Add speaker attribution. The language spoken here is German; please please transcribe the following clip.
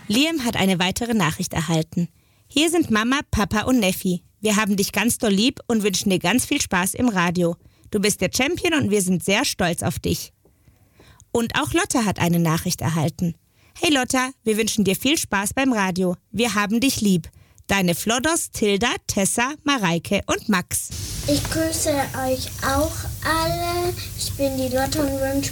Speaker 1: Liam hat eine weitere Nachricht erhalten. Hier sind Mama, Papa und Neffi. Wir haben dich ganz doll lieb und wünschen dir ganz viel Spaß im Radio. Du bist der Champion und wir sind sehr stolz auf dich. Und auch Lotta hat eine Nachricht erhalten. Hey Lotta, wir wünschen dir viel Spaß beim Radio. Wir haben dich lieb. Deine Floddos, Tilda, Tessa, Mareike und Max.
Speaker 2: Ich grüße euch auch alle. Ich bin die Lotta und wünsche